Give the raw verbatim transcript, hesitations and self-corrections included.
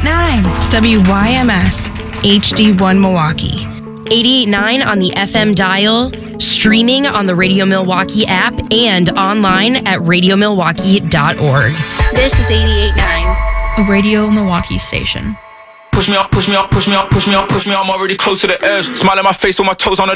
nine. W Y M S, H D one Milwaukee. eighty-eight point nine on the F M dial, streaming on the Radio Milwaukee app, and online at radio milwaukee dot org. This is eighty-eight point nine. A Radio Milwaukee station. Push me up, push me up, push me up, push me up, push me up. I'm already close to the edge. Smile in my face with my toes on the